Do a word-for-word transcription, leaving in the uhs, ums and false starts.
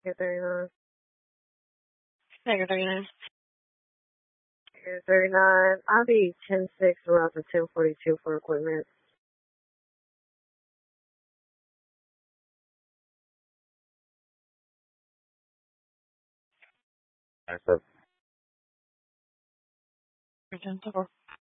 Tier thirty-nine. Tiger thirty-nine. Tier thirty-nine. I'll be ten six around to ten forty-two for equipment. That's a ten four.